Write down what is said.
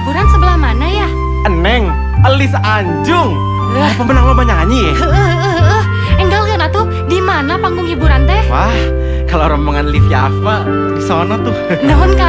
hiburan sebelah mana ya? Eneng, Elis Anjung. Pemenang lomba nyanyi ya? Enggal kan atuh, di mana panggung hiburan teh? Wah, kalau rombongan Liv Yaffa di sono tuh. Naon